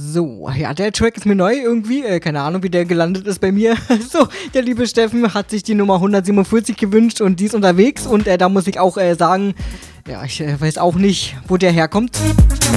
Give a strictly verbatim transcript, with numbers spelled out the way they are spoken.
So, ja, der Track ist mir neu irgendwie. Äh, keine Ahnung, wie der gelandet ist bei mir. So, der liebe Steffen hat sich die Nummer hundertsiebenundvierzig gewünscht und die ist unterwegs. Und äh, da muss ich auch äh, sagen, ja, ich äh, weiß auch nicht, wo der herkommt.